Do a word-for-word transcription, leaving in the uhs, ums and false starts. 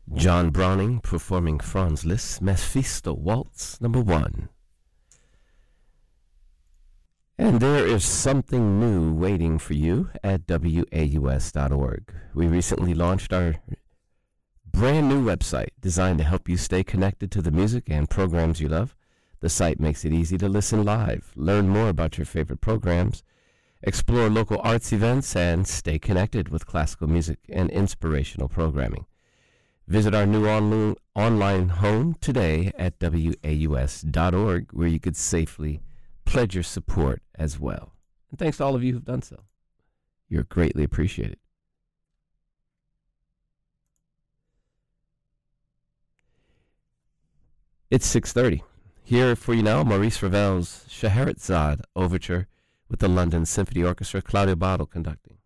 John Browning performing Franz Liszt's Mephisto Waltz number one. And there is something new waiting for you at W A U S dot org. We recently launched our brand new website designed to help you stay connected to the music and programs you love. The site makes it easy to listen live, learn more about your favorite programs, explore local arts events, and stay connected with classical music and inspirational programming. Visit our new on- online home today at W A U S dot org, where you could safely pledge your support as well. And thanks to all of you who've done so. You're greatly appreciated. It's six thirty. Here for you now, Maurice Ravel's Scheherazade Overture with the London Symphony Orchestra, Claudio Bardo conducting.